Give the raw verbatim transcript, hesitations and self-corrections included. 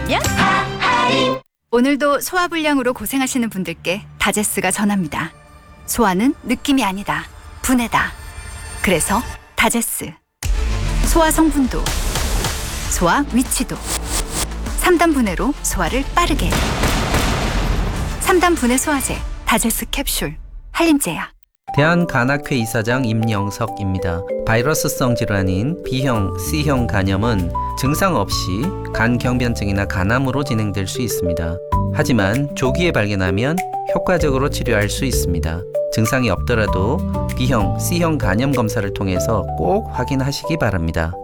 하면 오늘도 소화불량으로 고생하시는 분들께 다제스가 전합니다. 소화는 느낌이 아니다. 분해다. 그래서 다제스. 소화 성분도, 소화 위치도, 삼 단 분해로 소화를 빠르게. 삼 단 분해 소화제 다제스 캡슐 한림제약. 대한간학회 이사장 임영석입니다. 바이러스성 질환인 B형, C형 간염은 증상 없이 간경변증이나 간암으로 진행될 수 있습니다. 하지만 조기에 발견하면 효과적으로 치료할 수 있습니다. 증상이 없더라도 B형, C형 간염 검사를 통해서 꼭 확인하시기 바랍니다.